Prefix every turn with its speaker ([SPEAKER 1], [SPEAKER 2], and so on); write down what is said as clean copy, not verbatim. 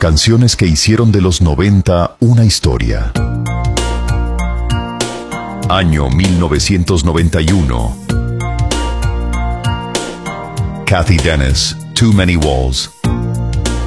[SPEAKER 1] Canciones que hicieron de los 90 una historia. Año 1991. Cathy Dennis, Too Many Walls.